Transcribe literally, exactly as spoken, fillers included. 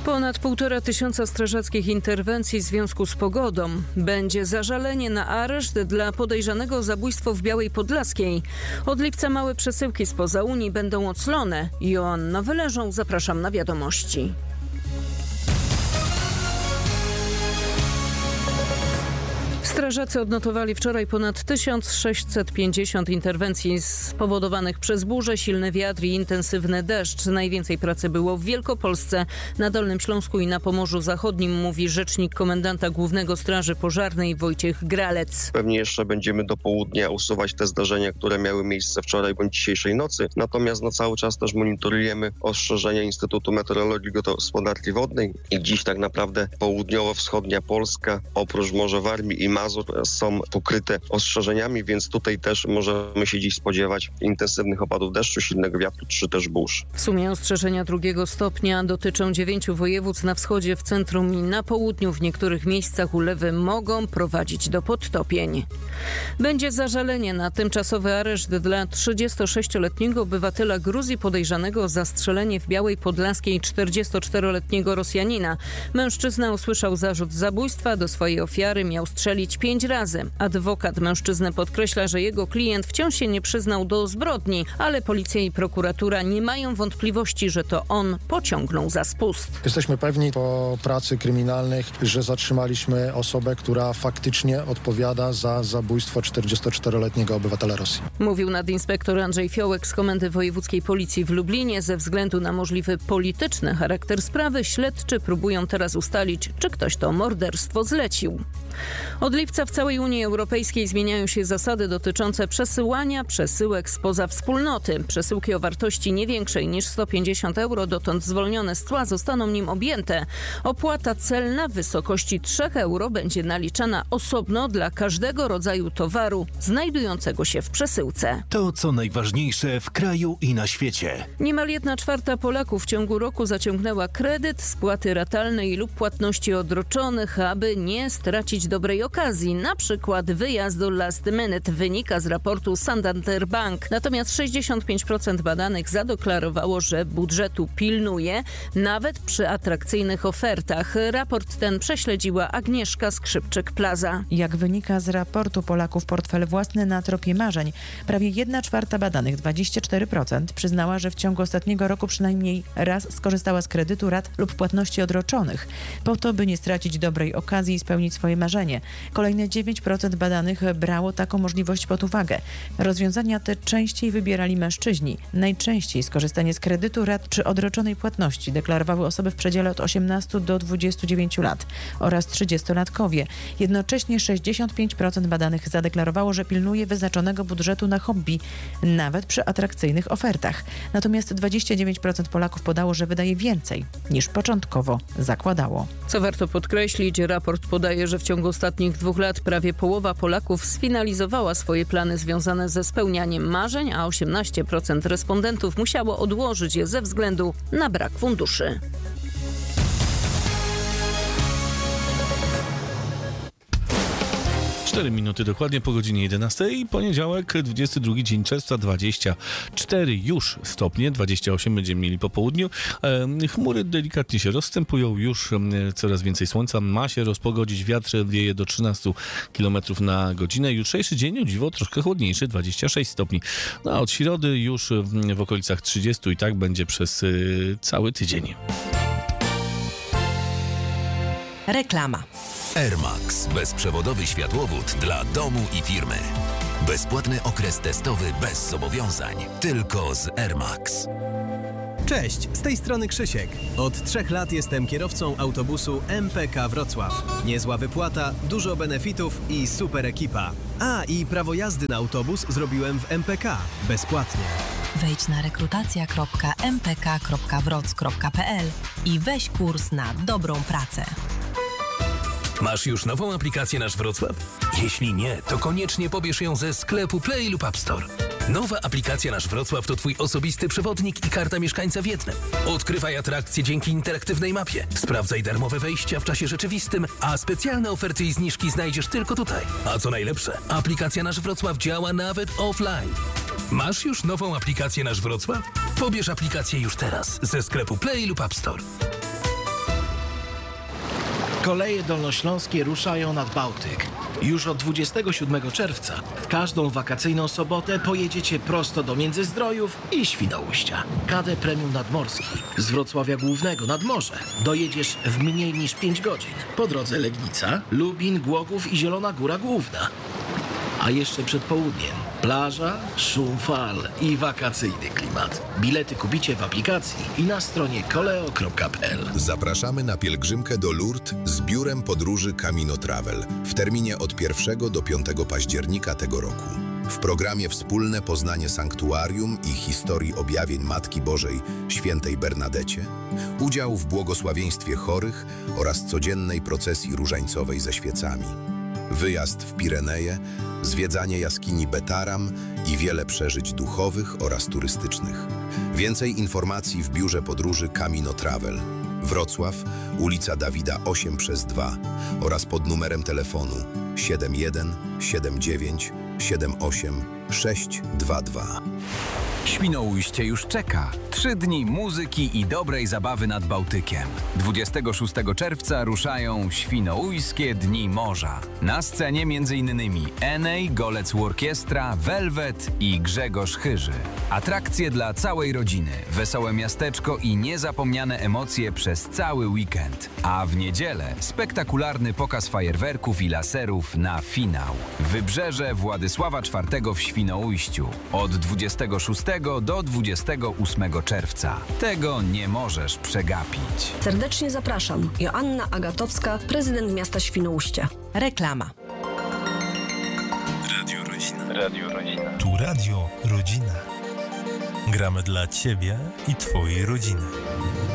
Ponad półtora tysiąca strażackich interwencji w związku z pogodą. Będzie zażalenie na areszt dla podejrzanego o zabójstwo w Białej Podlaskiej. Od lipca małe przesyłki spoza Unii będą oclone. Joanna Wyleżą, zapraszam na wiadomości. Strażacy odnotowali wczoraj ponad tysiąc sześćset pięćdziesiąt interwencji spowodowanych przez burze, silny wiatr i intensywny deszcz. Najwięcej pracy było w Wielkopolsce, na Dolnym Śląsku i na Pomorzu Zachodnim, mówi rzecznik komendanta Głównego Straży Pożarnej Wojciech Gralec. Pewnie jeszcze będziemy do południa usuwać te zdarzenia, które miały miejsce wczoraj bądź dzisiejszej nocy. Natomiast no, cały czas też monitorujemy ostrzeżenia Instytutu Meteorologii i Gospodarki Wodnej. I dziś tak naprawdę południowo-wschodnia Polska, oprócz Morza Warmii i Mazur, są pokryte ostrzeżeniami, więc tutaj też możemy się dziś spodziewać intensywnych opadów deszczu, silnego wiatru czy też burz. W sumie ostrzeżenia drugiego stopnia dotyczą dziewięciu województw na wschodzie, w centrum i na południu. W niektórych miejscach ulewy mogą prowadzić do podtopień. Będzie zażalenie na tymczasowy areszt dla trzydziestosześcioletniego obywatela Gruzji podejrzanego o zastrzelenie w Białej Podlaskiej czterdziestoczteroletniego Rosjanina. Mężczyzna usłyszał zarzut zabójstwa, do swojej ofiary miał strzelić pięć razy. Adwokat mężczyzny podkreśla, że jego klient wciąż się nie przyznał do zbrodni, ale policja i prokuratura nie mają wątpliwości, że to on pociągnął za spust. Jesteśmy pewni po pracy kryminalnych, że zatrzymaliśmy osobę, która faktycznie odpowiada za zabójstwo czterdziestoczteroletniego obywatela Rosji. Mówił nadinspektor Andrzej Fiołek z Komendy Wojewódzkiej Policji w Lublinie. Ze względu na możliwy polityczny charakter sprawy śledczy próbują teraz ustalić, czy ktoś to morderstwo zlecił. Od lipca w całej Unii Europejskiej zmieniają się zasady dotyczące przesyłania przesyłek spoza wspólnoty. Przesyłki o wartości nie większej niż sto pięćdziesiąt euro, dotąd zwolnione z cła, zostaną nim objęte. Opłata celna w wysokości trzy euro będzie naliczana osobno dla każdego rodzaju towaru znajdującego się w przesyłce. To, co najważniejsze w kraju i na świecie. Niemal jedna czwarta Polaków w ciągu roku zaciągnęła kredyt, spłaty ratalnej lub płatności odroczonych, aby nie stracić dobrej okazji, na przykład wyjazdu last minute, wynika z raportu Santander Bank. Natomiast sześćdziesiąt pięć procent badanych zadeklarowało, że budżetu pilnuje, nawet przy atrakcyjnych ofertach. Raport ten prześledziła Agnieszka Skrzypczyk-Plaza. Jak wynika z raportu Polaków portfel własny na tropie marzeń, prawie jedna czwarta badanych, dwadzieścia cztery procent, przyznała, że w ciągu ostatniego roku przynajmniej raz skorzystała z kredytu, rat lub płatności odroczonych, po to, by nie stracić dobrej okazji i spełnić swoje marzenie. Kolejne dziewięć procent badanych brało taką możliwość pod uwagę. Rozwiązania te częściej wybierali mężczyźni. Najczęściej skorzystanie z kredytu, rat czy odroczonej płatności deklarowały osoby w przedziale od osiemnastu do dwudziestu dziewięciu lat oraz trzydziestolatkowie. Jednocześnie sześćdziesiąt pięć procent badanych zadeklarowało, że pilnuje wyznaczonego budżetu na hobby, nawet przy atrakcyjnych ofertach. Natomiast dwadzieścia dziewięć procent Polaków podało, że wydaje więcej niż początkowo zakładało. Co warto podkreślić, raport podaje, że w ciągu ostatnich dwóch lat prawie połowa Polaków sfinalizowała swoje plany związane ze spełnianiem marzeń, a osiemnaście procent respondentów musiało odłożyć je ze względu na brak funduszy. cztery minuty dokładnie po godzinie jedenastej. Poniedziałek, dwudziesty drugi dzień czerwca, dwadzieścia cztery już stopnie, dwadzieścia osiem będziemy mieli po południu. E, chmury delikatnie się rozstępują, już e, coraz więcej słońca. Ma się rozpogodzić, wiatr wieje do trzynastu kilometrów na godzinę. Jutrzejszy dzień, o dziwo, troszkę chłodniejszy, dwadzieścia sześć stopni. No a od środy już w, w okolicach trzydziestu i tak będzie przez e, cały tydzień. Reklama. Air Max. Bezprzewodowy światłowód dla domu i firmy. Bezpłatny okres testowy bez zobowiązań. Tylko z Air Max. Cześć, z tej strony Krzysiek. Od trzech lat jestem kierowcą autobusu M P K Wrocław. Niezła wypłata, dużo benefitów i super ekipa. A, i prawo jazdy na autobus zrobiłem w M P K. Bezpłatnie. Wejdź na rekrutacja kropka m p k kropka wroc kropka p l i weź kurs na dobrą pracę. Masz już nową aplikację Nasz Wrocław? Jeśli nie, to koniecznie pobierz ją ze sklepu Play lub App Store. Nowa aplikacja Nasz Wrocław to twój osobisty przewodnik i karta mieszkańca w jednym. Odkrywaj atrakcje dzięki interaktywnej mapie. Sprawdzaj darmowe wejścia w czasie rzeczywistym, a specjalne oferty i zniżki znajdziesz tylko tutaj. A co najlepsze, aplikacja Nasz Wrocław działa nawet offline. Masz już nową aplikację Nasz Wrocław? Pobierz aplikację już teraz ze sklepu Play lub App Store. Koleje dolnośląskie ruszają nad Bałtyk. Już od dwudziestego siódmego czerwca w każdą wakacyjną sobotę pojedziecie prosto do Międzyzdrojów i Świnoujścia. K D Premium Nadmorski z Wrocławia Głównego nad morze dojedziesz w mniej niż pięć godzin. Po drodze Legnica, Lubin, Głogów i Zielona Góra Główna. A jeszcze przed południem plaża, szum fal i wakacyjny klimat. Bilety kupicie w aplikacji i na stronie koleo kropka p l. Zapraszamy na pielgrzymkę do Lourdes z biurem podróży Camino Travel w terminie od pierwszego do piątego października tego roku. W programie wspólne poznanie sanktuarium i historii objawień Matki Bożej Świętej Bernadecie, udział w błogosławieństwie chorych oraz codziennej procesji różańcowej ze świecami. Wyjazd w Pireneje, zwiedzanie jaskini Betaram i wiele przeżyć duchowych oraz turystycznych. Więcej informacji w biurze podróży Camino Travel. Wrocław, ulica Dawida osiem przez dwa oraz pod numerem telefonu siedem jeden siedem dziewięć siedem osiem sześć dwa dwa. Świnoujście już czeka. Trzy dni muzyki i dobrej zabawy nad Bałtykiem. dwudziestego szóstego czerwca ruszają Świnoujskie Dni Morza. Na scenie m.in. Enej, Golec Orkiestra, Velvet i Grzegorz Chyży. Atrakcje dla całej rodziny, wesołe miasteczko i niezapomniane emocje przez cały weekend. A w niedzielę spektakularny pokaz fajerwerków i laserów na finał. Wybrzeże Władysława czwartego w Świnoujściu. Od dwudziestego szóstego do dwudziestego ósmego czerwca. Tego nie możesz przegapić. Serdecznie zapraszam. Joanna Agatowska, prezydent miasta Świnoujście. Reklama. Radio Rodzina. Radio Rodzina. Tu Radio Rodzina. Gramy dla Ciebie i Twojej rodziny.